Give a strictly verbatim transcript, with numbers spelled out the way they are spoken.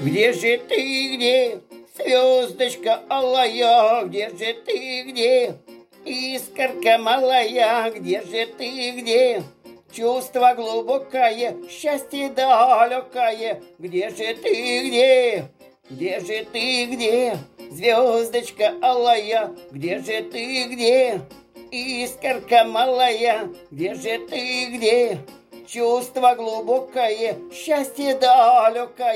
Где же ты, где, звездочка алая, где же ты, где, искорка малая, где же ты, где, чувство глубокое, счастье далекое, где же ты, где, где же ты, где, звездочка алая, где же ты, где, искорка малая, где же ты, где, чувство глубокое, счастье далекое.